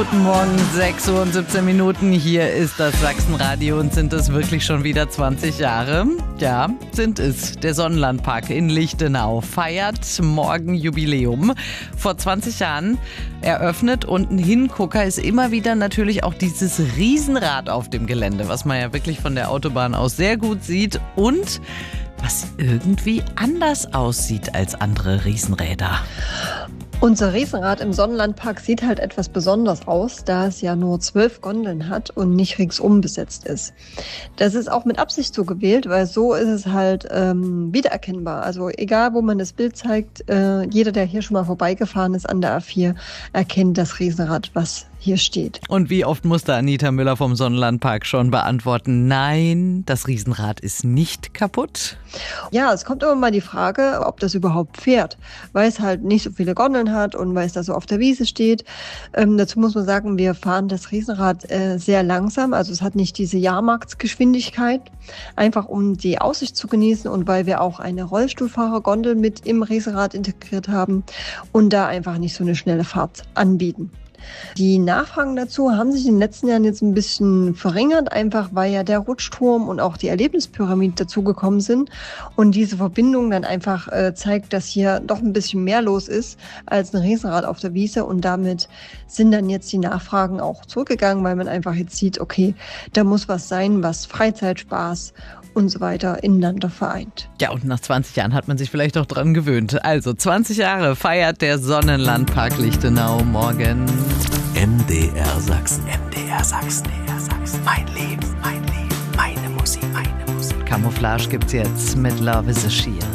Guten Morgen, 6 Uhr und 17 Minuten. Hier ist das Sachsenradio und sind es wirklich schon wieder 20 Jahre? Ja, sind es. Der Sonnenlandpark in Lichtenau feiert morgen Jubiläum. Vor 20 Jahren eröffnet und ein Hingucker ist immer wieder natürlich auch dieses Riesenrad auf dem Gelände, was man ja wirklich von der Autobahn aus sehr gut sieht und was irgendwie anders aussieht als andere Riesenräder. Unser Riesenrad im Sonnenlandpark sieht halt etwas besonders aus, da es ja nur 12 Gondeln hat und nicht ringsum besetzt ist. Das ist auch mit Absicht so gewählt, weil so ist es halt wiedererkennbar. Also egal, wo man das Bild zeigt, jeder, der hier schon mal vorbeigefahren ist an der A4, erkennt das Riesenrad, was hier steht. Und wie oft musste Anita Müller vom Sonnenlandpark schon beantworten, nein, das Riesenrad ist nicht kaputt? Ja, es kommt immer mal die Frage, ob das überhaupt fährt, weil es halt nicht so viele Gondeln hat und weil es da so auf der Wiese steht. Dazu muss man sagen, wir fahren das Riesenrad sehr langsam, also es hat nicht diese Jahrmarktsgeschwindigkeit, einfach um die Aussicht zu genießen und weil wir auch eine Rollstuhlfahrergondel mit im Riesenrad integriert haben und da einfach nicht so eine schnelle Fahrt anbieten. Die Nachfragen dazu haben sich in den letzten Jahren jetzt ein bisschen verringert, einfach weil ja der Rutschturm und auch die Erlebnispyramide dazugekommen sind und diese Verbindung dann einfach zeigt, dass hier doch ein bisschen mehr los ist als ein Riesenrad auf der Wiese und damit sind dann jetzt die Nachfragen auch zurückgegangen, weil man einfach jetzt sieht, okay, da muss was sein, was Freizeit, Spaß und so weiter ineinander vereint. Ja, und nach 20 Jahren hat man sich vielleicht auch dran gewöhnt. Also 20 Jahre feiert der Sonnenlandpark Lichtenau morgen. MDR Sachsen. MDR Sachsen. Mein Leben, meine Musik, meine Musik. Camouflage gibt's jetzt mit Love is a Shield.